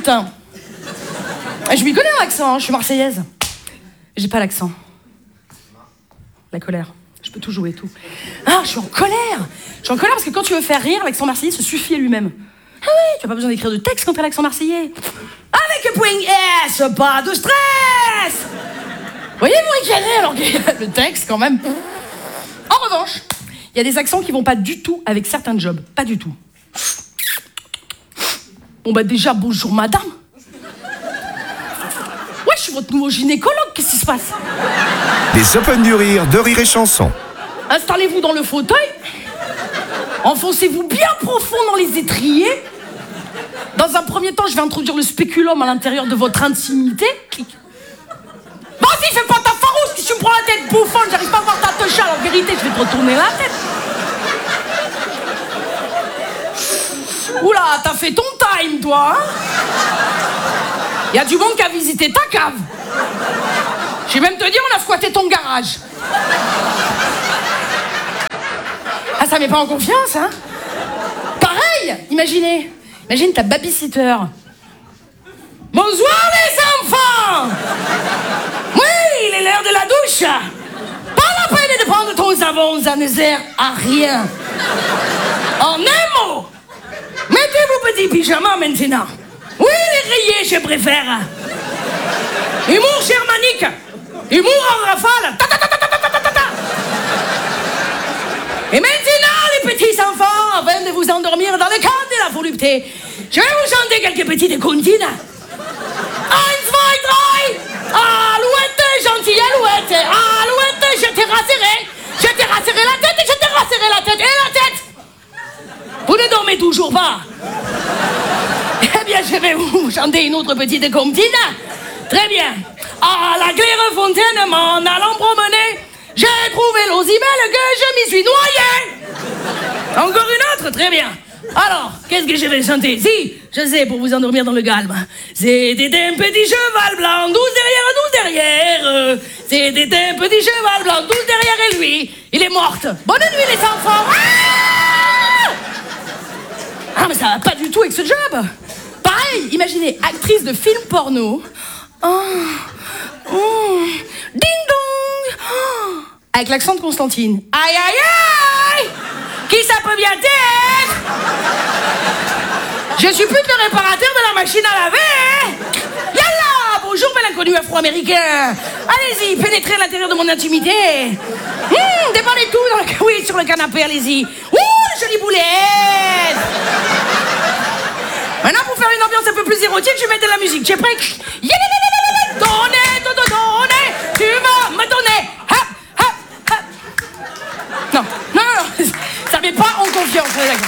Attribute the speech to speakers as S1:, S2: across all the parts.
S1: putain. Je m'y connais en accent, hein, je suis marseillaise. J'ai pas l'accent. La colère. Je peux tout jouer, tout. Ah, je suis en colère. Je suis en colère parce que quand tu veux faire rire, l'accent marseillais se suffit à lui-même. Ah oui, tu n'as pas besoin d'écrire de texte quand t'as l'accent marseillais. Avec un point S, pas de stress. Voyez, vous ricanez alors que le texte, quand même. En revanche, il y a des accents qui vont pas du tout avec certains jobs. Pas du tout. Bon bah déjà, bonjour madame. Ouais, je suis votre nouveau gynécologue, qu'est-ce qui se passe?
S2: Les Open du Rire de Rire et Chanson.
S1: Installez-vous dans le fauteuil. Enfoncez-vous bien profond dans les étriers. Dans un premier temps, je vais introduire le spéculum à l'intérieur de votre intimité. Clic. Vas-y, fais pas ta farouche, si tu me prends la tête bouffonne, j'arrive pas à voir ta touche. En vérité, je vais te retourner la tête. Oula, t'as fait ton time, toi, hein? Y a du monde qui a visité ta cave. Je vais même te dire, on a squatté ton garage. Ah, ça met pas en confiance, hein? Pareil, imagine ta babysitter. Bonsoir les enfants! Oui, il est l'heure de la douche. Pas la peine de prendre ton savon, ça ne sert à rien. En un mot, mettez vos petits pyjamas maintenant. Oui, les rayés, je préfère. Humour germanique. Humour en rafale. Ta, ta, ta, ta, ta, ta, ta, ta, ta. Et maintenant, les petits enfants, afin de vous endormir dans le cadre de la volupté, je vais vous chanter quelques petites comptines. 1, 2, 3. Alouette, gentille alouette. Alouette, je t'ai rassuré. Je t'ai rassuré la tête et je t'ai rassuré la tête. Et la tête. Vous ne dormez toujours pas. Eh bien, je vais vous chanter une autre petite comptine. Très bien. À la Clairefontaine, m'en allant promener, j'ai trouvé l'osimel que je m'y suis noyé. Encore une autre, très bien. Alors, qu'est-ce que je vais chanter? Si, je sais, pour vous endormir dans le calme. C'était un petit cheval blanc, 12 derrière. C'était un petit cheval blanc, 12 derrière et lui, il est morte. Bonne nuit les enfants. Ah, mais ça va pas du tout avec ce job. Pareil, imaginez, actrice de film porno. Ding dong. Avec l'accent de Constantine. Aïe aïe aïe. Qui ça peut bien être? Je suis plus que le réparateur de la machine à laver. Yalla. Bonjour bel inconnu afro-américain. Allez-y, pénétrez à l'intérieur de mon intimité. Déballez tout dans le... Oui, sur le canapé, allez-y. Ouh, jolie boulette. Maintenant, pour faire une ambiance un peu plus érotique, je vais mettre de la musique. Tu es prêt? Donnez, tu vas me donner. Hop, hop, hop. Non, ça met pas en confiance, d'accord.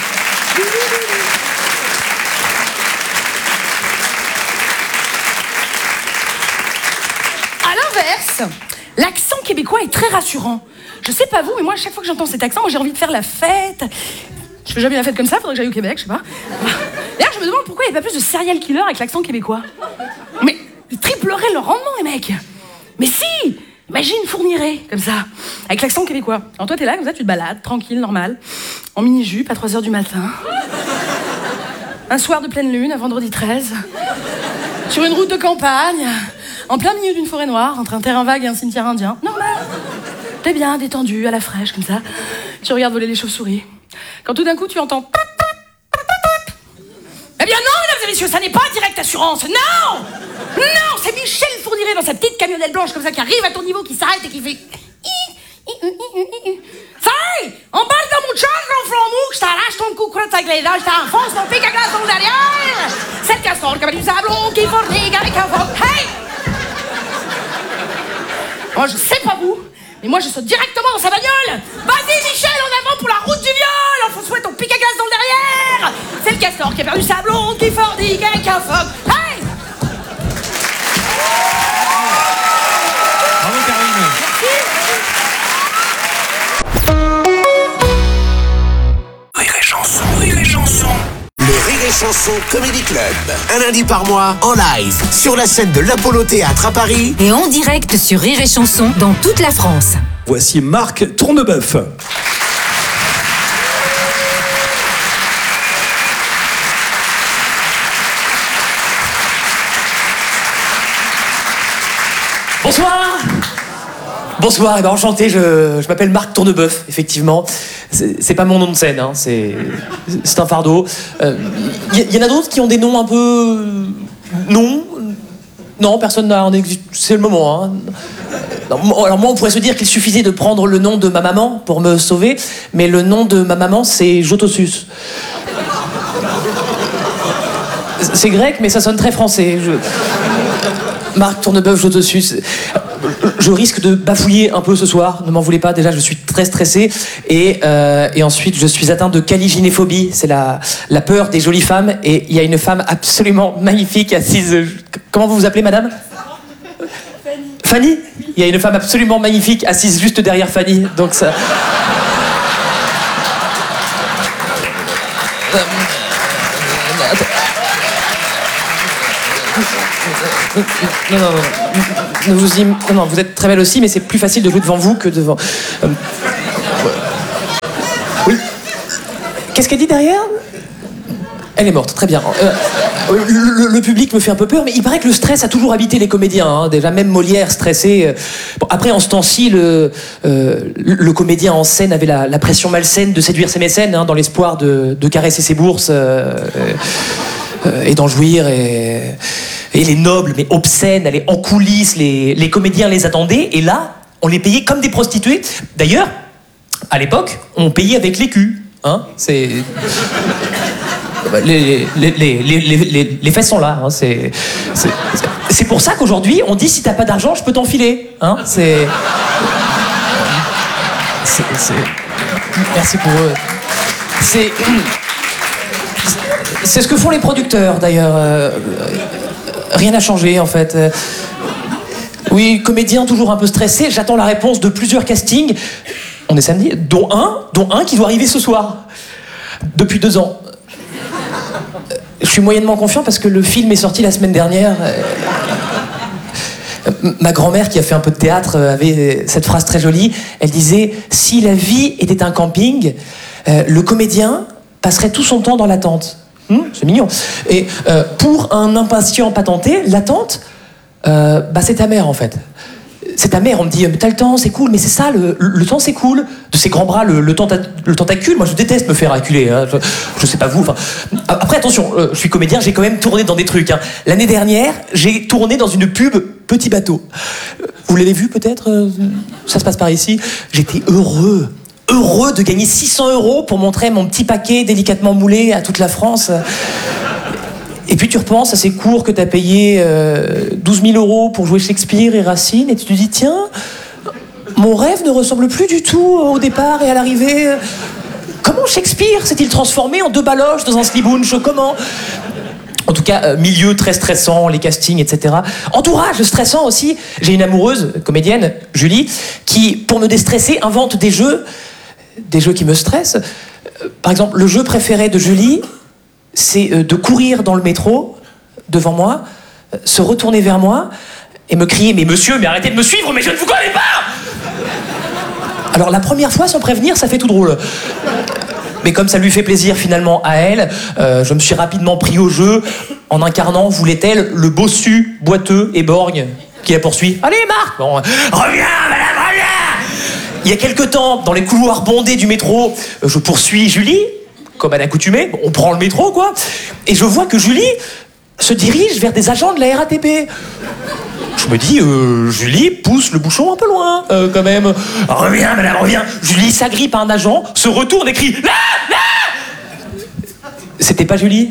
S1: À l'inverse, l'accent québécois est très rassurant. Je sais pas vous, mais moi, à chaque fois que j'entends cet accent, j'ai envie de faire la fête. Je fais jamais la fête comme ça, faudrait que j'aille au Québec, je sais pas. D'ailleurs, je me demande pourquoi il n'y a pas plus de serial killer avec l'accent québécois. Mais ils tripleraient leur rendement, les mecs. Mais si! Imagine Fourniret, comme ça, avec l'accent québécois. Alors toi, t'es là, comme ça, tu te balades, tranquille, normal, en mini-jupe, à 3h du matin. Un soir de pleine lune, un vendredi 13. Sur une route de campagne, en plein milieu d'une forêt noire, entre un terrain vague et un cimetière indien. Normal. T'es bien, détendu, à la fraîche, comme ça. Tu regardes voler les chauves-souris. Quand tout d'un coup, tu entends... Eh bien non, mesdames et messieurs, ça n'est pas Direct Assurance, non. Non, c'est Michel Fourniret dans sa petite camionnette blanche comme ça qui arrive à ton niveau, qui s'arrête et qui fait... Ça y est, embarque dans mon char, grand flambeau, je t'arrache ton cou crotte avec les dents, je t'enfonce mon pic à glace dans le derrière. C'est le castor comme du sablon qui fornique avec un vote. Hey! Moi, je sais pas vous, mais moi, je saute directement dans sa bagnole. Vas-y, Michel, en avant pour la route du viol. Enfonce-moi ton pic à glace dans le derrière. C'est le castor qui a perdu sa blonde, qui fornique avec un phoque. Hey!
S3: Bravo, Karine.
S2: Rire et Chanson, Rire et Chanson. Le Rire et Chanson Comedy Club. Un lundi par mois, en live, sur la scène de l'Apollo Théâtre à Paris.
S4: Et en direct sur Rire et Chanson dans toute la France.
S3: Voici Marc Tournebeuf.
S5: Bonsoir. Bonsoir, enchanté, je m'appelle Marc Tourneboeuf, effectivement. C'est pas mon nom de scène, hein, c'est un fardeau. Y en a d'autres qui ont des noms un peu... Non, personne n'a un existe. C'est le moment, hein. Non, alors moi, on pourrait se dire qu'il suffisait de prendre le nom de ma maman pour me sauver, mais le nom de ma maman, c'est Jotossus. C'est grec, mais ça sonne très français. Marc Tourneboeuf, Jotossus. Je risque de bafouiller un peu ce soir, ne m'en voulez pas, déjà je suis très stressé et ensuite je suis atteint de caligynéphobie, c'est la peur des jolies femmes et il y a une femme absolument magnifique assise, comment vous vous appelez madame ? Fanny ? Il y a une femme absolument magnifique assise juste derrière Fanny, donc ça... Non, vous êtes très belle aussi, mais c'est plus facile de jouer devant vous que devant... Oui. Qu'est-ce qu'elle dit derrière ? Elle est morte, très bien. Le public me fait un peu peur, mais il paraît que le stress a toujours habité les comédiens. Hein. Déjà, même Molière stressé. Bon, après, en ce temps-ci, le comédien en scène avait la pression malsaine de séduire ses mécènes, hein, dans l'espoir de caresser ses bourses et d'en jouir. Et les nobles, mais obscènes, allaient en coulisses, les comédiens les attendaient, et là, on les payait comme des prostituées. D'ailleurs, à l'époque, on payait avec l'écu. Hein, c'est... Les faits sont là. Hein, c'est pour ça qu'aujourd'hui, on dit si t'as pas d'argent, je peux t'enfiler. Hein, c'est... Merci pour eux. C'est ce que font les producteurs, d'ailleurs. Rien n'a changé, en fait. Oui, comédien toujours un peu stressé. J'attends la réponse de plusieurs castings. On est samedi, dont un qui doit arriver ce soir. Depuis 2 ans. Je suis moyennement confiant parce que le film est sorti la semaine dernière. Ma grand-mère, qui a fait un peu de théâtre, avait cette phrase très jolie. Elle disait « Si la vie était un camping, le comédien passerait tout son temps dans l'attente. » C'est mignon. Et pour un impatient patenté, l'attente, c'est ta mère en fait. C'est ta mère, on me dit t'as le temps, c'est cool, mais c'est ça, le temps c'est cool. De ses grands bras, le tentacule, moi je déteste me faire acculer, hein. Je sais pas vous. Après attention, je suis comédien, j'ai quand même tourné dans des trucs. Hein. L'année dernière, j'ai tourné dans une pub Petit Bateau. Vous l'avez vu peut-être ça se passe par ici. J'étais heureux de gagner 600 € pour montrer mon petit paquet délicatement moulé à toute la France. Et puis tu repenses à ces cours que t'as payé 12 000 € pour jouer Shakespeare et Racine, et tu te dis tiens, mon rêve ne ressemble plus du tout au départ et à l'arrivée. Comment Shakespeare s'est-il transformé en 2 baloches dans un slibunch ? Comment ? En tout cas, milieu très stressant, les castings, etc. Entourage stressant aussi. J'ai une amoureuse, comédienne, Julie, qui, pour me déstresser, invente des jeux qui me stressent. Par exemple, le jeu préféré de Julie, c'est de courir dans le métro, devant moi, se retourner vers moi, et me crier « Mais monsieur, mais arrêtez de me suivre, mais je ne vous connais pas !» Alors la première fois, sans prévenir, ça fait tout drôle. Mais comme ça lui fait plaisir finalement à elle, je me suis rapidement pris au jeu, en incarnant, voulait-elle, le bossu, boiteux et borgne qui la poursuit. « Allez Marc !» Bon, reviens, madame, reviens ! Il y a quelque temps, dans les couloirs bondés du métro, je poursuis Julie, comme à l'accoutumée, on prend le métro, quoi. Et je vois que Julie se dirige vers des agents de la RATP. Je me dis, Julie pousse le bouchon un peu loin, quand même. Reviens, madame, reviens. Julie s'agrippe à un agent, se retourne et crie « Là ! Là !» C'était pas Julie.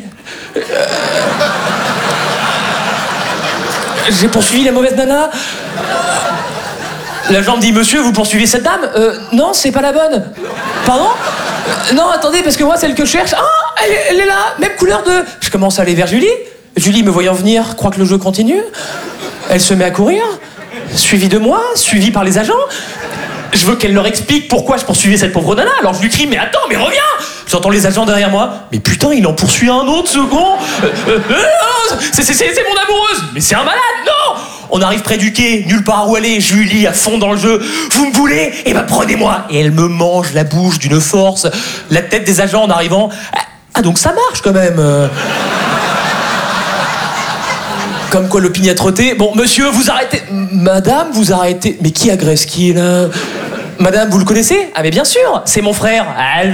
S5: J'ai poursuivi la mauvaise nana. L'agent me dit « Monsieur, vous poursuivez cette dame ?»« Non, c'est pas la bonne. »« Pardon ? Non, attendez, parce que moi, celle que je cherche... Ah, elle est là, même couleur de... » Je commence à aller vers Julie. Julie, me voyant venir, croit que le jeu continue. Elle se met à courir, suivie de moi, suivie par les agents. Je veux qu'elle leur explique pourquoi je poursuivais cette pauvre nana. Alors je lui crie « Mais attends, mais reviens !» J'entends les agents derrière moi. « Mais putain, il en poursuit un autre, ce con c'est mon amoureuse !»« Mais c'est un malade, non !» On arrive près du quai, nulle part où aller, Julie à fond dans le jeu. « Vous me voulez ? Eh ben prenez-moi !» Et elle me mange la bouche d'une force, la tête des agents en arrivant. Ah donc ça marche quand même. Comme quoi l'opiniâtreté. Bon, monsieur, vous arrêtez. Madame, vous arrêtez. Mais qui agresse qui, là? Madame, vous le connaissez? Ah, mais bien sûr, c'est mon frère.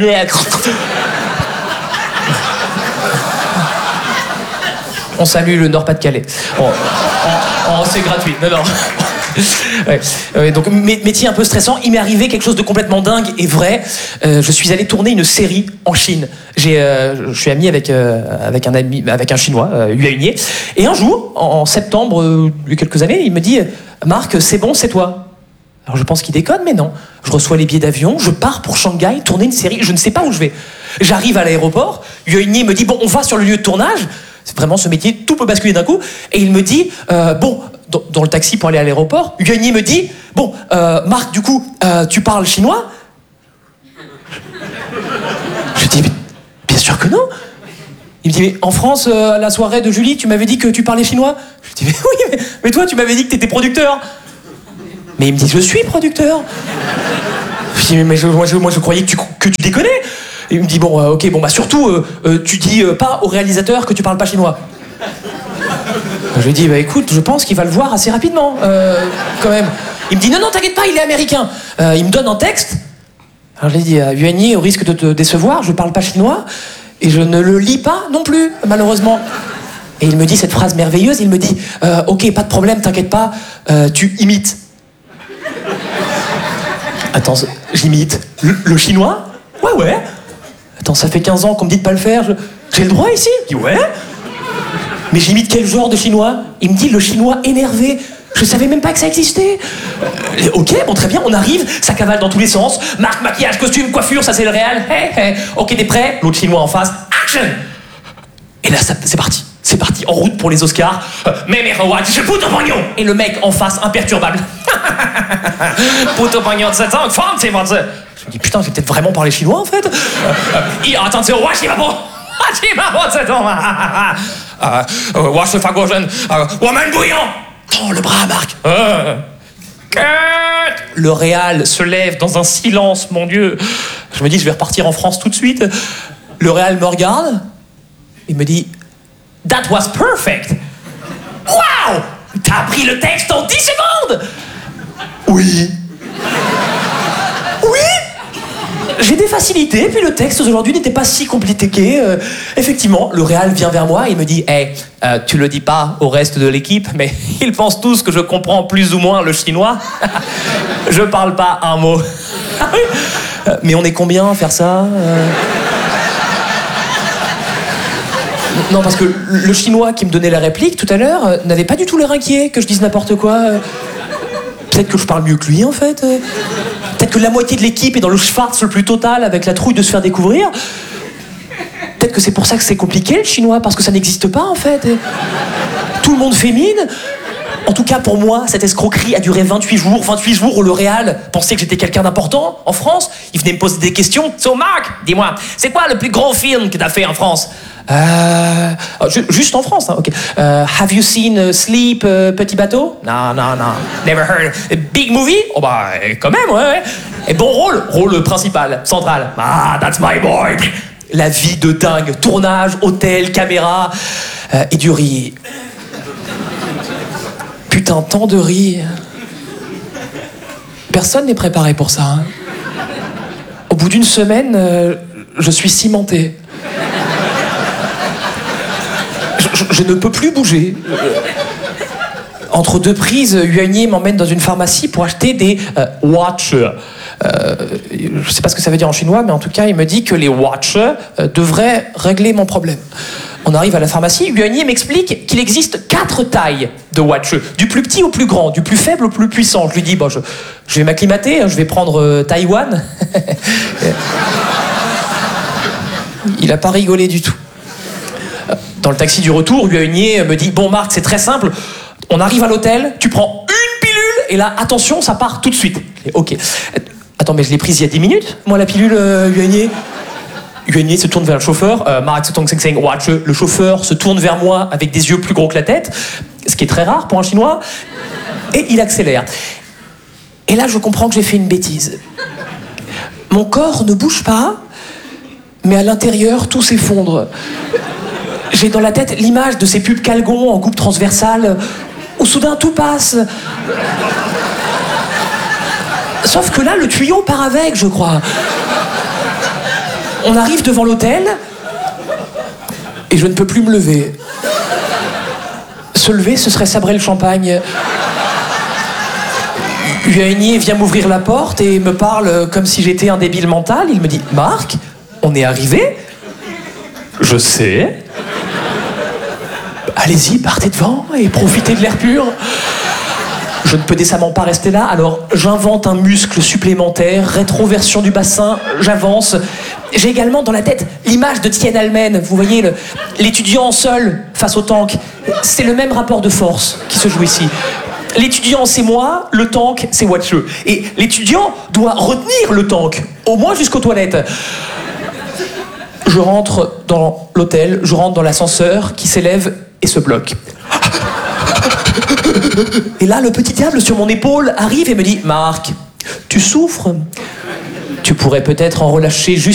S5: On salue le Nord-Pas-de-Calais. Oh, c'est gratuit. Non. Ouais, donc, métier un peu stressant. Il m'est arrivé quelque chose de complètement dingue et vrai. Je suis allé tourner une série en Chine. Je suis ami avec un Chinois, Yue Hunier. Et un jour, en septembre, il y a quelques années, il me dit « Marc, c'est bon, c'est toi ». Alors je pense qu'il déconne, mais non. Je reçois les billets d'avion, je pars pour Shanghai tourner une série. Je ne sais pas où je vais. J'arrive à l'aéroport. Yue Hunier me dit « Bon, on va sur le lieu de tournage ». C'est vraiment ce métier, tout peut basculer d'un coup. Et il me dit, dans le taxi pour aller à l'aéroport, Yue Hunier me dit, bon, Marc, du coup, tu parles chinois? Je dis, mais bien sûr que non. Il me dit, mais en France, à la soirée de Julie, tu m'avais dit que tu parlais chinois? Je dis, mais oui, mais toi, tu m'avais dit que t'étais producteur. Mais il me dit, je suis producteur. Je dis, mais moi, je croyais que tu déconnais. Il me dit, bon, ok, bon, bah surtout, tu dis pas au réalisateur que tu parles pas chinois. Je lui dis, bah écoute, je pense qu'il va le voir assez rapidement, quand même. Il me dit, non, t'inquiète pas, il est américain. Il me donne un texte. Alors je lui dis, Yue Hunier, au risque de te décevoir, je parle pas chinois, et je ne le lis pas non plus, malheureusement. Et il me dit cette phrase merveilleuse, il me dit, ok, pas de problème, t'inquiète pas, tu imites. Attends, j'imite le chinois? Ouais. Attends, ça fait 15 ans qu'on me dit de pas le faire. J'ai le droit ici? Je dis ouais. Mais j'imite quel genre de chinois? Il me dit le chinois énervé. Je savais même pas que ça existait. Ok, bon, très bien, on arrive, ça cavale dans tous les sens. Marque, maquillage, costume, coiffure, ça c'est le réel. Hey. Ok, t'es prêt? L'autre chinois en face. Action! Et là, c'est parti. C'est parti, en route pour les Oscars. Mais je pute au pognon! Et le mec en face, imperturbable. Pute au pognon de 7 ans, femme, c'est votre. Je me dis, putain, j'ai peut-être vraiment parlé chinois, en fait. Attention, washi babo! Washi babo, c'est washi fagojen, woman bouillant! Oh, le bras, Marc! Le réal se lève dans un silence, mon Dieu. Je me dis, je vais repartir en France tout de suite. Le réal me regarde. Il me dit, that was perfect! Wow! T'as appris le texte en 10 secondes! Oui. J'ai des facilités, puis le texte aujourd'hui n'était pas si compliqué. Effectivement, le réal vient vers moi et il me dit « Hey, tu le dis pas au reste de l'équipe, mais ils pensent tous que je comprends plus ou moins le chinois. Je parle pas un mot. » Mais on est combien à faire ça Non, parce que le chinois qui me donnait la réplique tout à l'heure n'avait pas du tout l'air inquiet que je dise n'importe quoi. Peut-être que je parle mieux que lui, en fait. Peut-être que la moitié de l'équipe est dans le schwarz le plus total avec la trouille de se faire découvrir. Peut-être que c'est pour ça que c'est compliqué, le chinois, parce que ça n'existe pas, en fait. Tout le monde fait mine. En tout cas, pour moi, cette escroquerie a duré 28 jours. 28 jours où le réal pensait que j'étais quelqu'un d'important en France. Il venait me poser des questions. So, Marc, dis-moi, c'est quoi le plus gros film que t'as fait en France? Juste en France, hein, ok. Have you seen Sleep, Petit Bateau? Non. Never heard. Big Movie? Oh bah, quand même, ouais. Et bon rôle principal, central. Ah, that's my boy. La vie de dingue, tournage, hôtel, caméra, et du riz. Putain, tant de riz. Personne n'est préparé pour ça. Hein. Au bout d'une semaine, je suis cimenté. Je ne peux plus bouger. Entre deux prises, Yue Hunier m'emmène dans une pharmacie pour acheter des watch. Je sais pas ce que ça veut dire en chinois, mais en tout cas, il me dit que les watch devraient régler mon problème. On arrive à la pharmacie, Yue Hunier m'explique qu'il existe 4 tailles de watch, du plus petit au plus grand, du plus faible au plus puissant. Je lui dis, bon, je vais m'acclimater, je vais prendre Taïwan. Il a pas rigolé du tout. Dans le taxi du retour, Yue Hunier me dit, bon Marc, c'est très simple, on arrive à l'hôtel, tu prends une pilule, et là, attention, ça part tout de suite. Ok. Attends, mais je l'ai prise il y a 10 minutes, moi, la pilule, Yue Hunier. Yue Hunier se tourne vers le chauffeur, Marc Sutong Seng Seng Watch, le chauffeur se tourne vers moi avec des yeux plus gros que la tête, ce qui est très rare pour un Chinois, et il accélère. Et là, je comprends que j'ai fait une bêtise. Mon corps ne bouge pas, mais à l'intérieur, tout s'effondre. J'ai dans la tête l'image de ces pubs Calgon en coupe transversale, où soudain tout passe. Sauf que là, le tuyau part avec, je crois. On arrive devant l'hôtel, et je ne peux plus me lever. Se lever, ce serait sabrer le champagne. Huanier vient m'ouvrir la porte et me parle comme si j'étais un débile mental. Il me dit « Marc, on est arrivé ?» Je sais. Allez-y, partez devant et profitez de l'air pur. Je ne peux décemment pas rester là, alors j'invente un muscle supplémentaire, rétroversion du bassin, j'avance. J'ai également dans la tête l'image de Tiananmen, vous voyez, l'étudiant seul face au tank. C'est le même rapport de force qui se joue ici. L'étudiant, c'est moi, le tank, c'est Watcheux. Et l'étudiant doit retenir le tank, au moins jusqu'aux toilettes. Je rentre dans l'hôtel, je rentre dans l'ascenseur qui s'élève et se bloque. Et là, le petit diable sur mon épaule arrive et me dit « Marc, tu souffres ? Tu pourrais peut-être en relâcher juste